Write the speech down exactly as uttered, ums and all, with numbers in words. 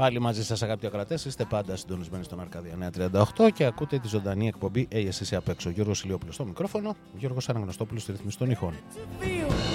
Πάλι μαζί σας αγαπητοί ακροατές, είστε πάντα συντονισμένοι στον Αρκάδια νέα τριάντα οκτώ και ακούτε τη ζωντανή εκπομπή έι ες ες απ' έξω. Γιώργος Ηλιόπουλος στο μικρόφωνο, Γιώργος Αναγνωστόπουλος στη ρυθμίση των ήχων.